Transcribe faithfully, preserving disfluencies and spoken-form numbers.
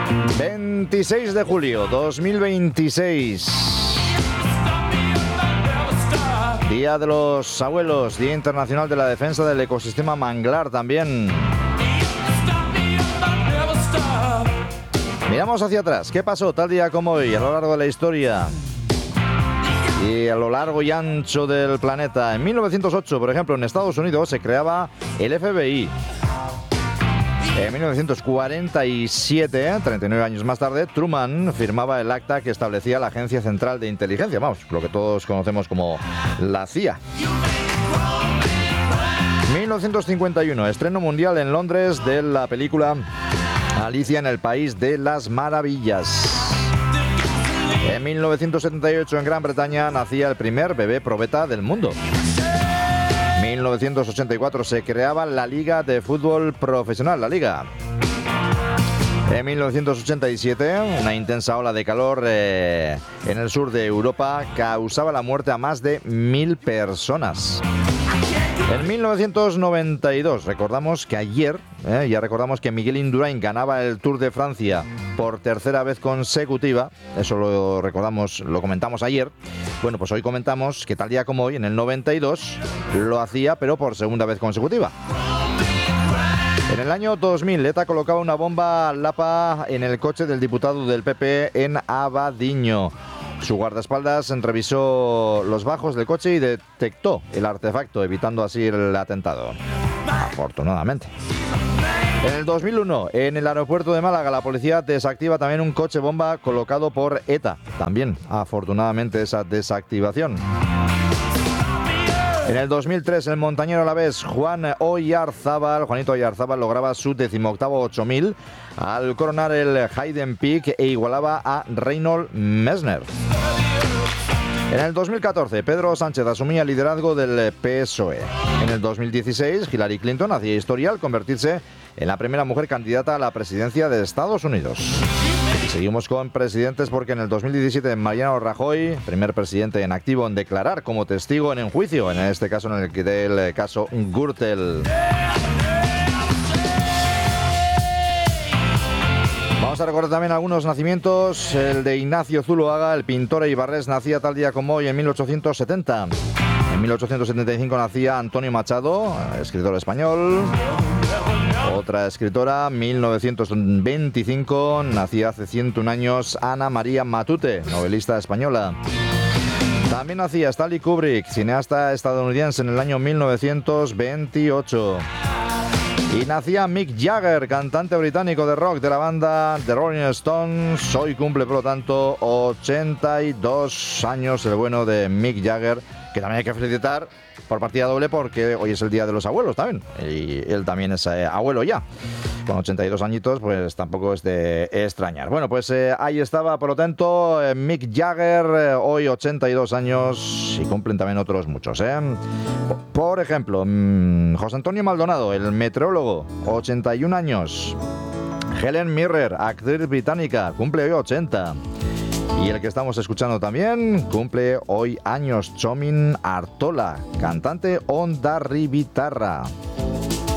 veintiséis de julio dos mil veintiséis. Día de los Abuelos, Día Internacional de la Defensa del Ecosistema Manglar también. Miramos hacia atrás. ¿Qué pasó tal día como hoy a lo largo de la historia y a lo largo y ancho del planeta? En mil novecientos ocho, por ejemplo, en Estados Unidos se creaba el F B I. En mil novecientos cuarenta y siete, treinta y nueve años más tarde, Truman firmaba el acta que establecía la Agencia Central de Inteligencia, vamos, lo que todos conocemos como la C I A. mil novecientos cincuenta y uno, estreno mundial en Londres de la película Alicia en el País de las Maravillas. En mil novecientos setenta y ocho, en Gran Bretaña, nacía el primer bebé probeta del mundo. mil novecientos ochenta y cuatro se creaba la Liga de Fútbol Profesional, la Liga. En mil novecientos ochenta y siete, una intensa ola de calor eh, en el sur de Europa causaba la muerte a más de mil personas. En mil novecientos noventa y dos, recordamos que ayer, eh, ya recordamos que Miguel Indurain ganaba el Tour de Francia por tercera vez consecutiva. Eso lo recordamos, lo comentamos ayer. Bueno, pues hoy comentamos que tal día como hoy, en el noventa y dos, lo hacía, pero por segunda vez consecutiva. En el año dos mil, ETA colocaba una bomba Lapa en el coche del diputado del P P en Abadiño. Su guardaespaldas revisó los bajos del coche y detectó el artefacto, evitando así el atentado. Afortunadamente. En el dos mil uno, en el aeropuerto de Málaga, la policía desactiva también un coche bomba colocado por ETA. También, afortunadamente, esa desactivación. En el dos mil tres, el montañero alavés Juan Oyarzábal, Juanito Oyarzábal, lograba su decimoctavo ocho mil al coronar el Hayden Peak e igualaba a Reinhold Messner. En el dos mil catorce, Pedro Sánchez asumía el liderazgo del P S O E. En el dos mil dieciséis, Hillary Clinton hacía historia al convertirse en la primera mujer candidata a la presidencia de Estados Unidos. Y seguimos con presidentes porque en el dos mil diecisiete, Mariano Rajoy, primer presidente en activo en declarar como testigo en un juicio, en este caso en el que del caso Gürtel. Vamos a recordar también algunos nacimientos. El de Ignacio Zuloaga, el pintor eibarrés, nacía tal día como hoy en mil ochocientos setenta. En mil ochocientos setenta y cinco nacía Antonio Machado, escritor español. Otra escritora, mil novecientos veinticinco, nacía hace ciento un años Ana María Matute, novelista española. También nacía Stanley Kubrick, cineasta estadounidense, en el año mil novecientos veintiocho. Y nacía Mick Jagger, cantante británico de rock de la banda The Rolling Stones. Hoy cumple, por lo tanto, ochenta y dos años el bueno de Mick Jagger, que también hay que felicitar por partida doble porque hoy es el Día de los Abuelos también. Y él también es eh, abuelo ya. Con ochenta y dos añitos, pues tampoco es de extrañar. Bueno, pues eh, ahí estaba, por lo tanto, eh, Mick Jagger, eh, hoy ochenta y dos años, y cumplen también otros muchos, ¿eh? Por ejemplo, mmm, José Antonio Maldonado, el meteorólogo, ochenta y un años. Helen Mirren, actriz británica, cumple hoy ochenta. Y el que estamos escuchando también cumple hoy años, Chomin Artola, cantante ondarribitarra.